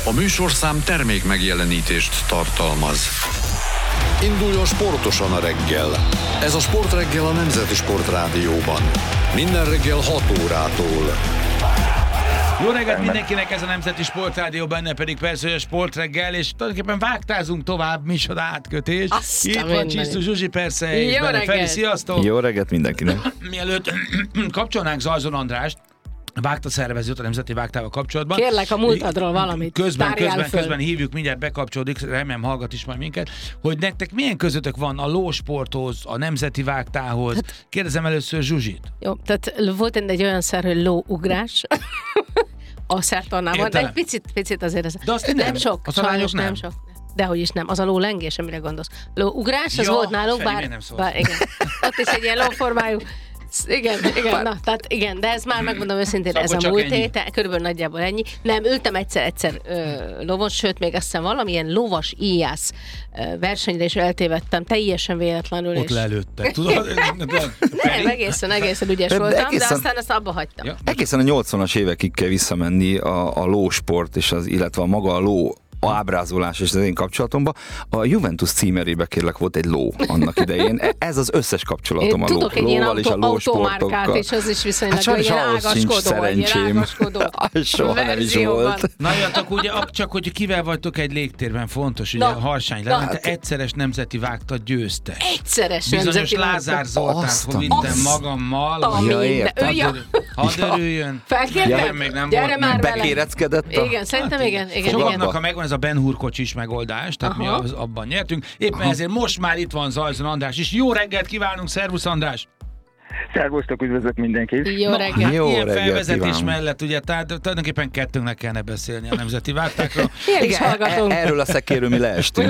A műsorszám termék megjelenítést tartalmaz. Induljon sportosan a reggel. Ez a Sportreggel a Nemzeti Sportrádióban. Minden reggel 6 órától. Jó reggelt mindenkinek, ez a Nemzeti Sportrádió, benne pedig persze, hogy a Sportreggel, és tulajdonképpen vágtázunk tovább, micsoda átkötés. Itt van Csisztus Zsuzsi, persze, és benne Feri, sziasztok! Jó reggelt mindenkinek! Mielőtt kapcsolnánk Zajzon Andrást, vágta szervezőt a Nemzeti Vágtával kapcsolatban. Kérlek a múltadról valamit. Közben hívjuk, mindjárt bekapcsolódik, remélem hallgat is majd minket, hogy nektek milyen közöttök van a lósporthoz, a Nemzeti Vágtához. Hát, kérdezem először Zsuzsit. Jó, tehát volt egy olyan szer, hogy lóugrás a szertornában, de egy picit azért ez. De azt nem sok. Sajnos nem sok. Dehogy is nem, az a lólengés, amire gondolsz. Lóugrás, az volt nálunk, bár igen. Ott is egy ilyen lóformájú. Igen, na, tehát igen, de ez már megmondom őszintén, ez a múlt héten, körülbelül nagyjából ennyi. Nem, ültem egyszer lovon, sőt, még azt hiszem valamilyen lovas íjász versenyre is eltévedtem, teljesen véletlenül. Ott lelőttek, tudod? Nem, egészen ügyes voltam, de aztán ezt abba hagytam. Ja. Egészen a 80-as évekig kell visszamenni a lósport, és illetve a maga a ló ábrázolás és az én kapcsolatomban. A Juventus címerébe kérlek volt egy ló annak idején. Ez az összes kapcsolatom a lóval és a lósportokkal. És az is viszonylag ilyen ágaskodó. Soha nem is volt. Na jöttek, ugye, csak hogy kivel vagytok egy légtérben, fontos, ugye a Harsány Levente egyszeres nemzeti vágta győzte. Egyszeres bizonyos nemzeti Lázár Zoltánt, hogy vintem magammal. Hadd örüljön. Felkértem? Még nem gyere már vele. Bekéreckedett? Igen, szerintem igen. Sokaknak, ha megvan ez a Ben Hur kocsis megoldás, tehát mi abban nyertünk. Éppen ezért most már itt van Zajzon András is. Jó reggelt kívánunk, szervusz András! Szervusztok, üdvözlök mindenkit! Jó reggelt! Jó ilyen reggelt felvezetés kívánunk. mellett, ugye, tehát tulajdonképpen kettőnknek kellene beszélni a Nemzeti Vágtákról. Erről a szekéről mi leestünk.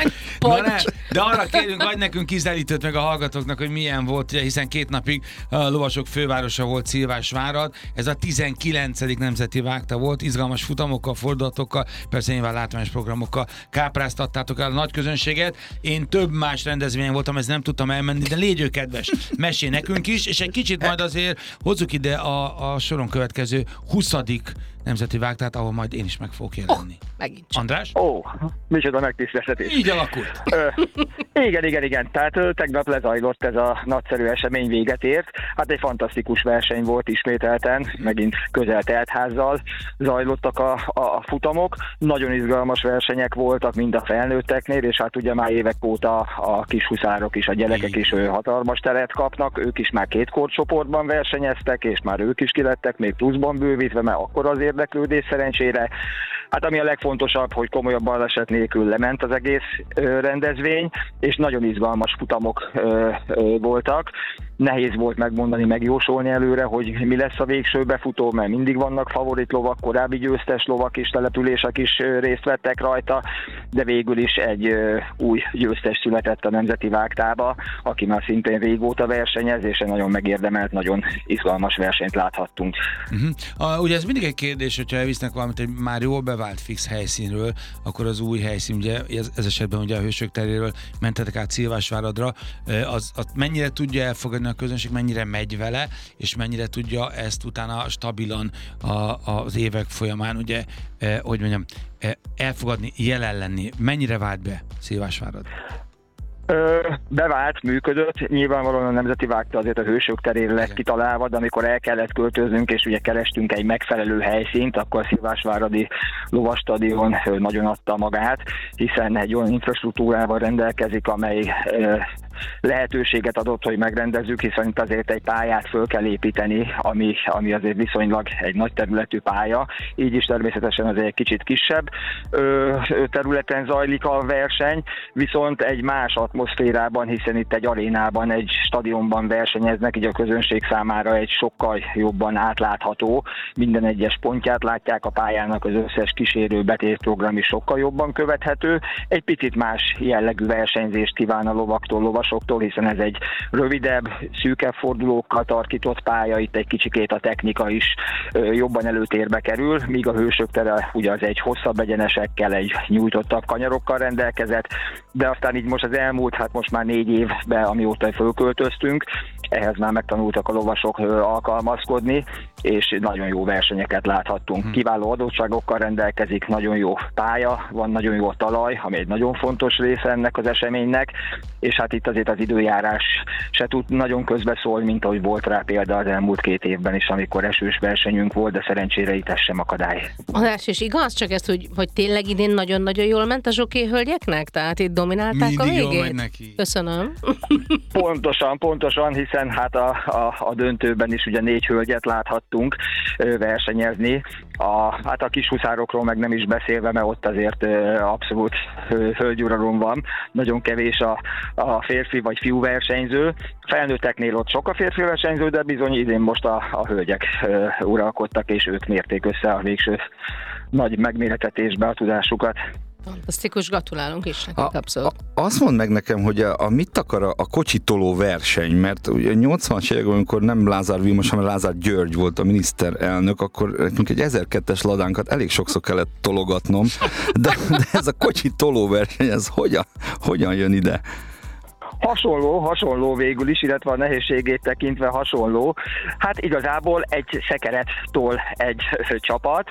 De arra kérünk, adj nekünk kizelítőt meg a hallgatóknak, hogy milyen volt, ugye, hiszen 2 napig a lovasok fővárosa volt Szilvásvárad. Ez a 19. Nemzeti Vágta volt, izgalmas futamokkal, fordulatokkal, persze nyilván látványos programokkal kápráztattátok el a nagy közönséget. Én több más rendezvényen voltam, ezt nem tudtam elmenni, de légy kedves, mesélj nekünk is, és egy kicsit majd azért hozzuk ide a soron következő 20. Nemzeti Vágtát, ahol majd én is meg fogok jelenni. Megint csak. András? Micsoda megtiszteltetés. Így alakult. Igen. Tehát tegnap lezajlott ez a nagyszerű esemény, véget ért. Hát egy fantasztikus verseny volt ismételten, megint közel teltházzal zajlottak a futamok. Nagyon izgalmas versenyek voltak mind a felnőtteknél, és hát ugye már évek óta a kis huszárok is, a gyerekek is hatalmas teret kapnak. Ők is már 2 korcsoportban versenyeztek, és már ők is kilettek, még pluszban bővítve, mert akkor az érdeklődés szerencsére. Hát ami a legfontosabb, hogy komolyabb baleset nélkül lement az egész rendezvény, és nagyon izgalmas futamok voltak. Nehéz volt megmondani, megjósolni előre, hogy mi lesz a végső befutó, mert mindig vannak favorit lovak, korábbi győztes lovak és települések is részt vettek rajta, de végül is egy új győztes született a Nemzeti Vágtába, aki már szintén régóta versenyez, és egy nagyon megérdemelt, nagyon izgalmas versenyt láthattunk. Ugye ez mindig egy kérdés, hogyha elvisznek valamit egy már jól bevált fix helyszínről, akkor az új helyszín, ugye ez esetben ugye a Hősök teréről mentetek át Szilvásváradra, az mennyire tudja elfogadni a közönség, mennyire megy vele, és mennyire tudja ezt utána stabilan az évek folyamán, ugye, hogy mondjam, elfogadni, jelen lenni. Mennyire vált be Szilvásvárad? Bevált, működött. Nyilvánvalóan a Nemzeti Vágta azért a Hősök terére lett kitalálva, de amikor el kellett költöznünk, és ugye kerestünk egy megfelelő helyszínt, akkor a Szilvásváradi Lovastadion nagyon adta magát, hiszen egy olyan infrastruktúrával rendelkezik, amely lehetőséget adott, hogy megrendezzük, hiszen itt azért egy pályát föl kell építeni, ami azért viszonylag egy nagy területű pálya, így is természetesen azért egy kicsit kisebb területen zajlik a verseny, viszont egy más atmoszférában, hiszen itt egy arénában, egy stadionban versenyeznek, így a közönség számára egy sokkal jobban átlátható, minden egyes pontját látják a pályának, az összes kísérő betétprogram is sokkal jobban követhető, egy picit más jellegű versenyzést kíván a lovaktól, lovasoktól, hiszen ez egy rövidebb, szűkebb fordulókkal tarkított pálya, itt egy kicsikét a technika is jobban előtérbe kerül, míg a Hősök tere ugye az egy hosszabb egyenesekkel, egy nyújtottabb kanyarokkal rendelkezett, de aztán így most az elmúlt, hát most már 4 évben, amióta fölköltöztünk, ehhez már megtanultak a lovasok alkalmazkodni, és nagyon jó versenyeket láthattunk. Kiváló adottságokkal rendelkezik, nagyon jó pálya, van nagyon jó talaj, ami egy nagyon fontos része ennek az eseménynek, és hát itt azért az időjárás se tud nagyon közbeszólni, mint ahogy volt rá példa az elmúlt 2 évben is, amikor esős versenyünk volt, de szerencsére itt ez sem akadály. András, és igaz csak ezt, hogy tényleg idén nagyon-nagyon jól ment a zsokéhölgyeknek? Tehát itt dominálták mindig a végét? Mindig jól megy neki. Köszönöm. Pontosan, hiszen hát a döntőben is ugye 4 hölgyet láthattunk versenyezni. Hát a kishuszárokról meg nem is beszélve, mert ott azért abszolút hölgyuralom van. Nagyon kevés a férfi vagy fiú versenyző. Felnőtteknél ott sok a férfi versenyző, de bizony idén most a hölgyek uralkodtak, és ők mérték össze a végső nagy megméretetésbe a tudásukat. Fantasztikus, gratulálunk is nekik, abszolút. Azt mondd meg nekem, hogy mit akar a kocsitoló verseny, mert ugye 80-as években, amikor nem Lázár Vilmos, hanem Lázár György volt a miniszterelnök, akkor nekünk egy 1002-es ladánkat elég sokszor kellett tologatnom, de ez a kocsitoló verseny, ez hogyan jön ide? Hasonló végül is, illetve a nehézségét tekintve hasonló. Hát igazából egy szekeret tol egy csapat,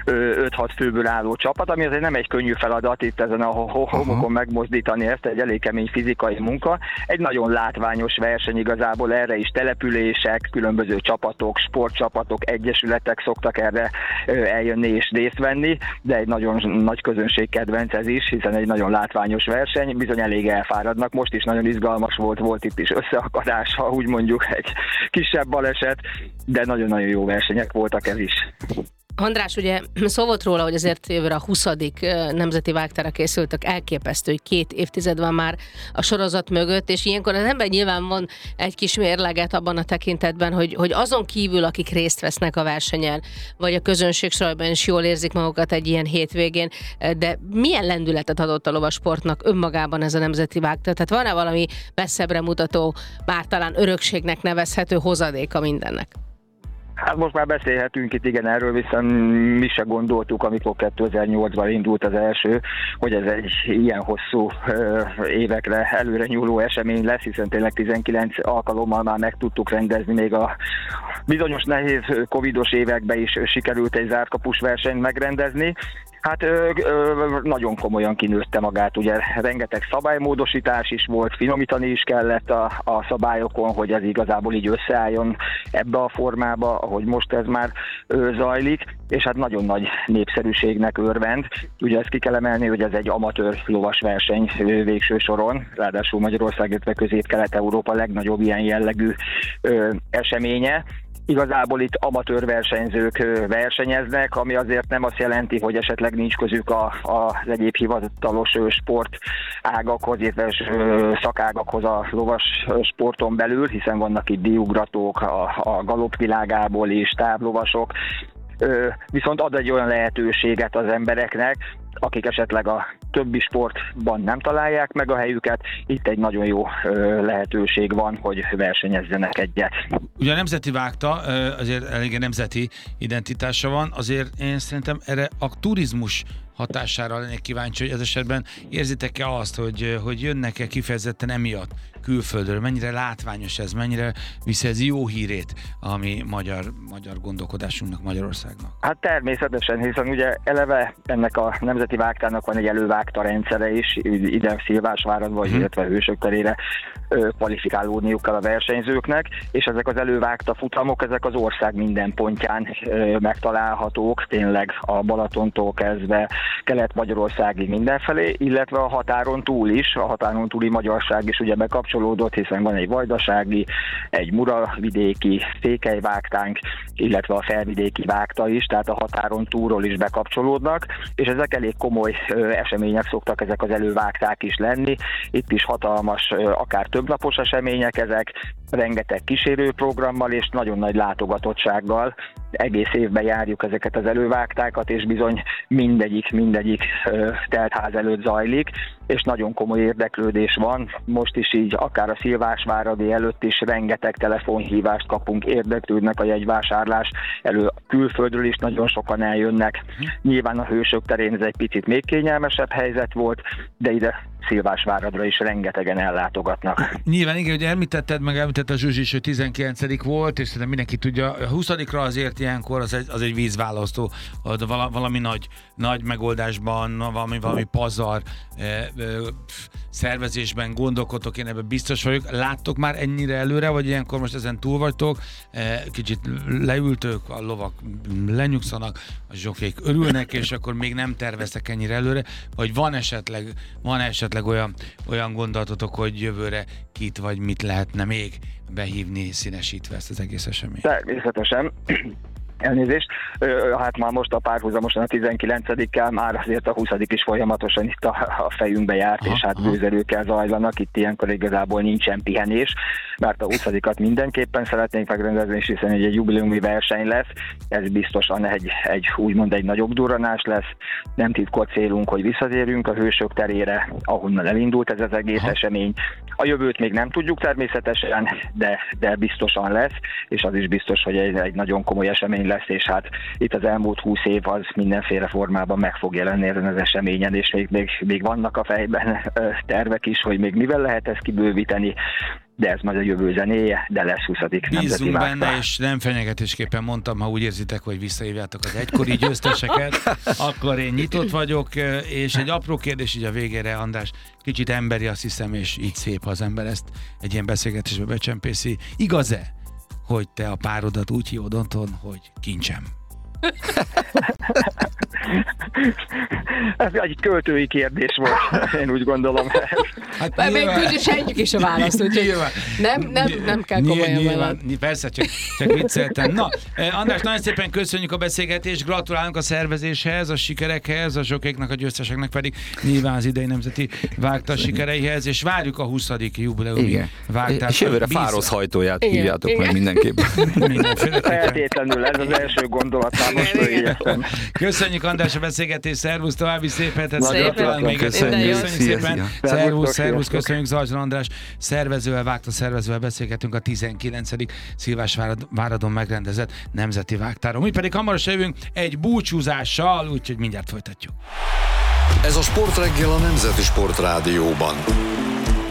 5-6 főből álló csapat, ami azért nem egy könnyű feladat itt ezen a homokon megmozdítani ezt, egy elég kemény fizikai munka. Egy nagyon látványos verseny igazából, erre is települések, különböző csapatok, sportcsapatok, egyesületek szoktak erre eljönni és részt venni, de egy nagyon nagy közönség kedvenc ez is, hiszen egy nagyon látványos verseny, bizony elég elfáradnak, most is nagyon izgalmas volt itt is összeakadás, ha úgy mondjuk, egy kisebb baleset, de nagyon-nagyon jó versenyek voltak ez is. András, ugye szó volt róla, hogy azért jövőre a 20. nemzeti vágtára készültek, elképesztő, hogy 2 évtized van már a sorozat mögött, és ilyenkor az ember nyilván van egy kis mérleget abban a tekintetben, hogy azon kívül, akik részt vesznek a versenyen, vagy a közönség sorában is jól érzik magukat egy ilyen hétvégén, de milyen lendületet adott a lovasportnak önmagában ez a nemzeti vágtár? Tehát van-e valami messzebbre mutató, már talán örökségnek nevezhető hozadéka mindennek? Hát most már beszélhetünk itt igen erről, viszont mi se gondoltuk, amikor 2008-ban indult az első, hogy ez egy ilyen hosszú évekre előre nyúló esemény lesz, hiszen tényleg 19 alkalommal már meg tudtuk rendezni, még a bizonyos nehéz covidos években is sikerült egy zártkapus versenyt megrendezni. Hát nagyon komolyan kinőtte magát, ugye rengeteg szabálymódosítás is volt, finomítani is kellett a szabályokon, hogy ez igazából így összeálljon ebbe a formába, ahogy most ez már zajlik, és hát nagyon nagy népszerűségnek örvend. Ugye ezt ki kell emelni, hogy ez egy amatőr lovas verseny végső soron, ráadásul Magyarország, illetve Közép-Kelet-Európa legnagyobb ilyen jellegű eseménye. Igazából itt amatőr versenyzők versenyeznek, ami azért nem azt jelenti, hogy esetleg nincs közük az egyéb hivatalos sportágakhoz, illetve szakágakhoz a lovas sporton belül, hiszen vannak itt díjugratók a galop világából is, távlovasok, viszont ad egy olyan lehetőséget az embereknek, akik esetleg a többi sportban nem találják meg a helyüket, itt egy nagyon jó lehetőség van, hogy versenyezzenek egyet. Ugye a nemzeti vágta, azért elég nemzeti identitása van, azért én szerintem erre a turizmus hatására lennék kíváncsi, hogy ez esetben érzitek-e azt, hogy jönnek-e kifejezetten emiatt külföldről, mennyire látványos ez, mennyire viszi ez jó hírét a mi magyar gondolkodásunknak, Magyarországnak? Hát természetesen, hiszen ugye eleve ennek a nemzeti vágtának van egy elővágta rendszere is, ide Szilvásváradba, illetve Hősök terére kvalifikálódniuk kell a versenyzőknek, és ezek az elővágta futamok, ezek az ország minden pontján megtalálhatók, tényleg a Balatontól kezdve Kelet-Magyarországig mindenfelé, illetve a határon túl is, a határon túli magyarság is ugye bekapcsolódott, hiszen van egy vajdasági, egy muravidéki, székelyvágtánk, illetve a felvidéki vágta is, tehát a határon túlról is bekapcsolódnak, és ezek elég komoly események szoktak ezek az elővágták is lenni. Itt is hatalmas, akár többnapos események ezek, rengeteg kísérőprogrammal és nagyon nagy látogatottsággal, egész évben járjuk ezeket az elővágtákat, és bizony mindegyik teltház előtt zajlik, és nagyon komoly érdeklődés van. Most is így, akár a Szilvásváradi előtt is rengeteg telefonhívást kapunk, érdeklődnek a jegyvásárlás elő, külföldről is nagyon sokan eljönnek. Nyilván a Hősök terén ez egy picit még kényelmesebb helyzet volt, de ide Szilvásváradra is rengetegen ellátogatnak. Nyilván igen, hogy említette a Zsuzsi is, hogy 19. volt, és szerintem mindenki tudja, a 20-ra azért ilyenkor az egy vízválasztó, valami nagy megoldásban, valami pazar szervezésben gondolkodtok, én ebben biztos vagyok. Láttok már ennyire előre, vagy ilyenkor most ezen túl vagytok, kicsit leültök, a lovak lenyugszanak, a zsokék örülnek, és akkor még nem terveztek ennyire előre, vagy van esetleg olyan gondolatotok, hogy jövőre kit vagy mit lehetne még behívni, színesítve ezt az egész eseményt? Természetesen. Elnézést. Hát már most a párhuzamosan a 19-kel már azért a 20 is folyamatosan itt a fejünkbe járt, és hát bőzelőkkel zajlanak, itt ilyenkor igazából nincsen pihenés, mert a 20-at mindenképpen szeretnénk megrendezni, és hiszen egy jubileumi verseny lesz, ez biztosan egy úgymond egy nagyobb durranás lesz, nem titkot célunk, hogy visszatérünk a Hősök terére, ahonnan elindult ez az egész esemény. A jövőt még nem tudjuk természetesen, de biztosan lesz, és az is biztos, hogy egy nagyon komoly esemény lesz, és hát itt az elmúlt 20 év az mindenféle formában meg fog jelenni ezen az eseményen, és még vannak a fejben tervek is, hogy még mivel lehet ezt kibővíteni, de ez majd a jövő zenéje, de lesz 20. Bízunk benne, és nem fenyegetésképpen mondtam, ha úgy érzitek, hogy visszahívjátok az egykori győzteseket, akkor én nyitott vagyok, és egy apró kérdés így a végére, András, kicsit emberi, azt hiszem, és így szép, ha az ember ezt egy ilyen beszélgetésbe becsempészi. Igaz-e, hogy te a párodat úgy hívod otthon, hogy kincsem? Ez egy költői kérdés volt, én úgy gondolom. Hát még tudja sejtjük is a választ, úgyhogy nem kell komolyan veled. Persze, csak vicceltem. Na, András, nagyon szépen köszönjük a beszélgetést, gratulálunk a szervezéshez, a sikerekhez, a zsokéknak, a győzteseknek pedig nyilván az idei nemzeti vágta sikereihez, és várjuk a 20. jubileumi vágtát. És jövőre Fároszhajtóját hívjátok meg mindenképpen. Feltétlenül, ez az első gondolat. Köszönjük, András, a beszélgetést, szervusz, további szép hetet. Köszönjük szépen. Szervusz, köszönjük Zalzsra András szervezővel beszélgetünk a 19. Szilvásváradon megrendezett nemzeti vágtáról. Mi pedig hamarosan jövünk egy búcsúzással, úgyhogy mindjárt folytatjuk. Ez a Sportreggel a Nemzeti Sportrádióban.